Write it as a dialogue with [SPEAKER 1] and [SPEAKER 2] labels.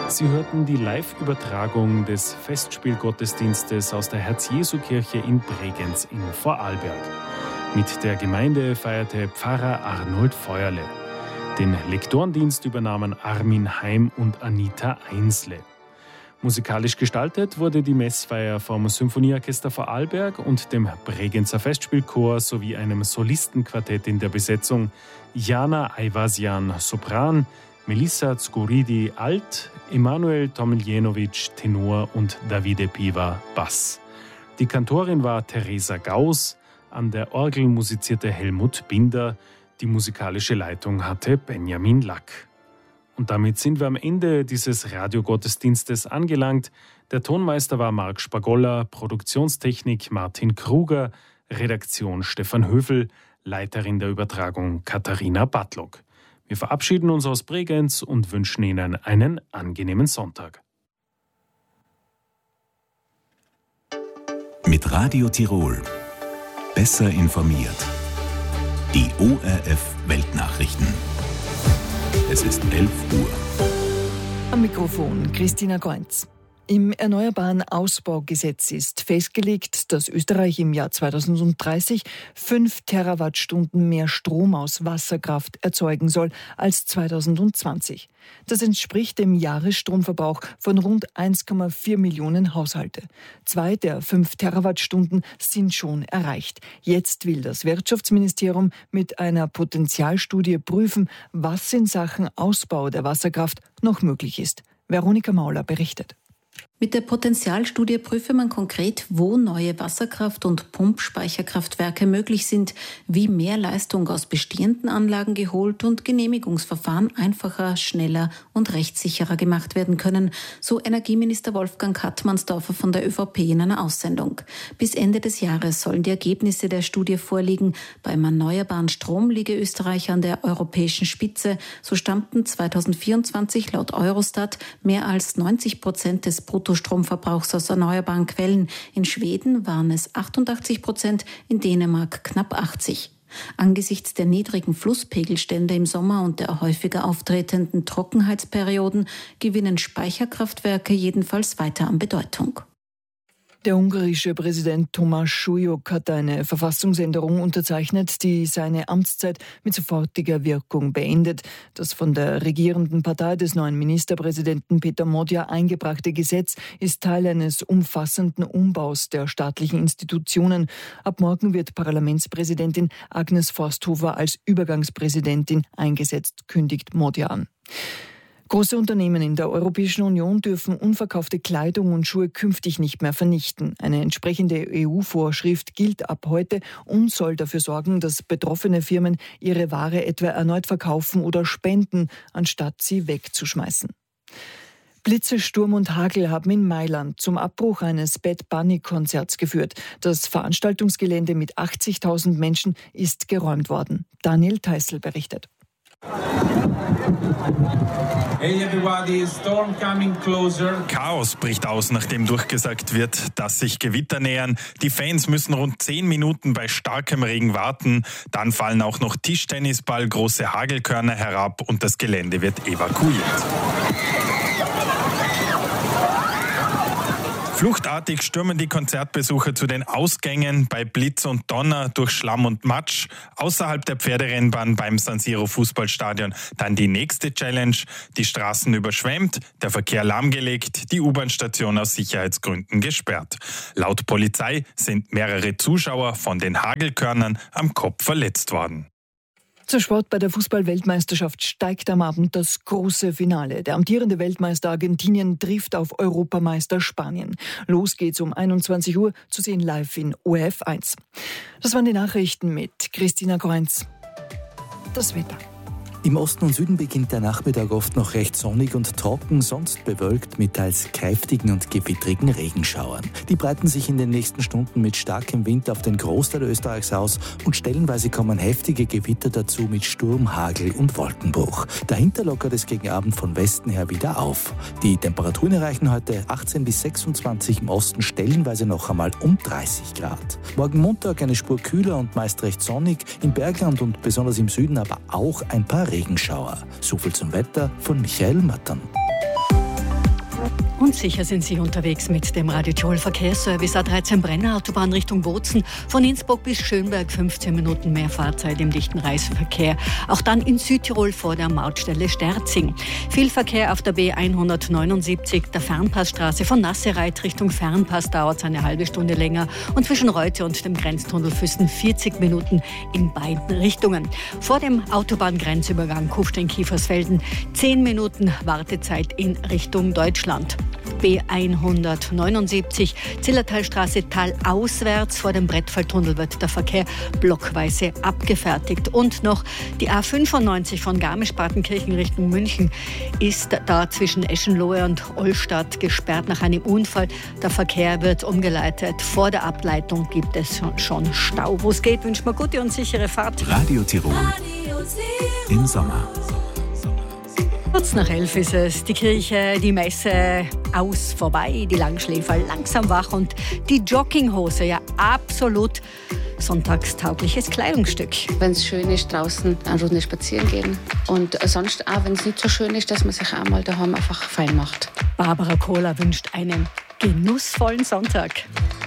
[SPEAKER 1] Sie hörten die Live-Übertragung des Festspielgottesdienstes aus der Herz-Jesu-Kirche in Bregenz in Vorarlberg. Mit der Gemeinde feierte Pfarrer Arnold Feuerle. Den Lektorendienst übernahmen Armin Heim und Anita Einsle. Musikalisch gestaltet wurde die Messfeier vom Symphonieorchester Vorarlberg und dem Bregenzer Festspielchor sowie einem Solistenquartett in der Besetzung: Jana Ayvasian Sopran, Melissa Zguridi Alt, Emanuel Tomiljenovic Tenor und Davide Piva Bass. Die Kantorin war Theresa Gauss, an der Orgel musizierte Helmut Binder, die musikalische Leitung hatte Benjamin Lack. Und damit sind wir am Ende dieses Radiogottesdienstes angelangt. Der Tonmeister war Marc Spagolla, Produktionstechnik Martin Kruger, Redaktion Stefan Höfel, Leiterin der Übertragung Katharina Bartlock. Wir verabschieden uns aus Bregenz und wünschen Ihnen einen angenehmen Sonntag.
[SPEAKER 2] Mit Radio Tirol. Besser informiert. Die ORF Weltnachrichten. Es ist 11 Uhr.
[SPEAKER 3] Am Mikrofon Christina Goenz. Im Erneuerbaren Ausbaugesetz ist festgelegt, dass Österreich im Jahr 2030 5 Terawattstunden mehr Strom aus Wasserkraft erzeugen soll als 2020. Das entspricht dem Jahresstromverbrauch von rund 1,4 Millionen Haushalte. 2 der 5 Terawattstunden sind schon erreicht. Jetzt will das Wirtschaftsministerium mit einer Potenzialstudie prüfen, was in Sachen Ausbau der Wasserkraft noch möglich ist. Veronika Mauler berichtet.
[SPEAKER 4] Mit der Potenzialstudie prüfe man konkret, wo neue Wasserkraft- und Pumpspeicherkraftwerke möglich sind, wie mehr Leistung aus bestehenden Anlagen geholt und Genehmigungsverfahren einfacher, schneller und rechtssicherer gemacht werden können, so Energieminister Wolfgang Kattmannsdorfer von der ÖVP in einer Aussendung. Bis Ende des Jahres sollen die Ergebnisse der Studie vorliegen. Beim erneuerbaren Strom liege Österreich an der europäischen Spitze. So stammten 2024 laut Eurostat mehr als 90% des Bruttostromverbrauchs aus erneuerbaren Quellen. In Schweden waren es 88%, in Dänemark knapp 80%. Angesichts der niedrigen Flusspegelstände im Sommer und der häufiger auftretenden Trockenheitsperioden gewinnen Speicherkraftwerke jedenfalls weiter an Bedeutung.
[SPEAKER 3] Der ungarische Präsident Tomás Suyok hat eine Verfassungsänderung unterzeichnet, die seine Amtszeit mit sofortiger Wirkung beendet. Das von der regierenden Partei des neuen Ministerpräsidenten Peter Modja eingebrachte Gesetz ist Teil eines umfassenden Umbaus der staatlichen Institutionen. Ab morgen wird Parlamentspräsidentin Agnes Forsthofer als Übergangspräsidentin eingesetzt, kündigt Modja an. Große Unternehmen in der Europäischen Union dürfen unverkaufte Kleidung und Schuhe künftig nicht mehr vernichten. Eine entsprechende EU-Vorschrift gilt ab heute und soll dafür sorgen, dass betroffene Firmen ihre Ware etwa erneut verkaufen oder spenden, anstatt sie wegzuschmeißen. Blitze, Sturm und Hagel haben in Mailand zum Abbruch eines Bad Bunny-Konzerts geführt. Das Veranstaltungsgelände mit 80.000 Menschen ist geräumt worden. Daniel Teissl berichtet.
[SPEAKER 5] Hey everybody, storm coming closer.
[SPEAKER 6] Chaos bricht aus, nachdem durchgesagt wird, dass sich Gewitter nähern. Die Fans müssen rund 10 Minuten bei starkem Regen warten. Dann fallen auch noch Tischtennisball, große Hagelkörner herab und das Gelände wird evakuiert. Fluchtartig stürmen die Konzertbesucher zu den Ausgängen bei Blitz und Donner durch Schlamm und Matsch. Außerhalb der Pferderennbahn beim San Siro Fußballstadion dann die nächste Challenge. Die Straßen überschwemmt, der Verkehr lahmgelegt, die U-Bahn-Station aus Sicherheitsgründen gesperrt. Laut Polizei sind mehrere Zuschauer von den Hagelkörnern am Kopf verletzt worden.
[SPEAKER 3] Zur Sport: Bei der Fußball-Weltmeisterschaft steigt am Abend das große Finale. Der amtierende Weltmeister Argentinien trifft auf Europameister Spanien. Los geht's um 21 Uhr, zu sehen live in ORF 1. Das waren die Nachrichten mit Christina Goenz. Das Wetter.
[SPEAKER 7] Im Osten und Süden beginnt der Nachmittag oft noch recht sonnig und trocken, sonst bewölkt mit teils kräftigen und gewittrigen Regenschauern. Die breiten sich in den nächsten Stunden mit starkem Wind auf den Großteil Österreichs aus und stellenweise kommen heftige Gewitter dazu mit Sturm, Hagel und Wolkenbruch. Dahinter lockert es gegen Abend von Westen her wieder auf. Die Temperaturen erreichen heute 18 bis 26, im Osten stellenweise noch einmal um 30 Grad. Morgen Montag eine Spur kühler und meist recht sonnig, im Bergland und besonders im Süden aber auch ein paar Regenschauer. So viel zum Wetter von Michael Mattern.
[SPEAKER 8] Und sicher sind Sie unterwegs mit dem Radio Tirol Verkehrsservice A13 Brenner Autobahn Richtung Bozen. Von Innsbruck bis Schönberg 15 Minuten mehr Fahrzeit im dichten Reiseverkehr. Auch dann in Südtirol vor der Mautstelle Sterzing. Viel Verkehr auf der B179, der Fernpassstraße von Nassereit Richtung Fernpass dauert es eine halbe Stunde länger. Und zwischen Reute und dem Grenztunnel Füssen 40 Minuten in beiden Richtungen. Vor dem Autobahngrenzübergang Kufstein-Kiefersfelden 10 Minuten Wartezeit in Richtung Deutschland. B179, Zillertalstraße talauswärts. Vor dem Brettfalltunnel wird der Verkehr blockweise abgefertigt. Und noch die A95 von Garmisch-Partenkirchen Richtung München ist da zwischen Eschenlohe und Olstadt gesperrt nach einem Unfall. Der Verkehr wird umgeleitet. Vor der Ableitung gibt es schon Stau. Wo es geht, wünscht man gute und sichere Fahrt.
[SPEAKER 2] Radio Tirol im Sommer.
[SPEAKER 8] Kurz nach 11 ist es. Die Kirche, die Messe aus, vorbei, die Langschläfer langsam wach und die Jogginghose, ja absolut sonntagstaugliches Kleidungsstück.
[SPEAKER 9] Wenn es schön ist, draußen eine Runde spazieren gehen und sonst auch, wenn es nicht so schön ist, dass man sich auch mal daheim einfach fein macht.
[SPEAKER 8] Barbara Kohler wünscht einen genussvollen Sonntag.